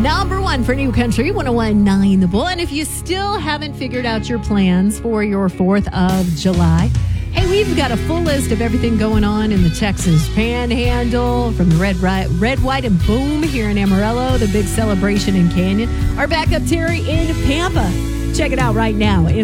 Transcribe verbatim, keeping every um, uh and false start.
Number one for New Country, one oh one point nine The Bull. And if you still haven't figured out your plans for your fourth of July, hey, we've got a full list of everything going on in the Texas Panhandle, from the Red, Red, White, and Boom here in Amarillo, the big celebration in Canyon. Our backup Terry in Pampa. Check it out right now in